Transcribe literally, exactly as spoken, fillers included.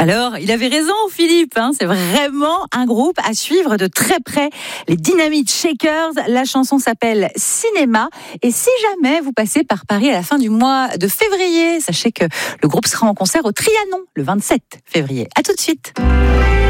Alors, il avait raison, Philippe, hein, c'est vraiment un groupe à suivre de très près. Les Dynamite Shakers, la chanson s'appelle Cinéma. Et si jamais vous passez par Paris à la fin du mois de février, sachez que le groupe sera en concert au Trianon le vingt-sept février. À tout de suite.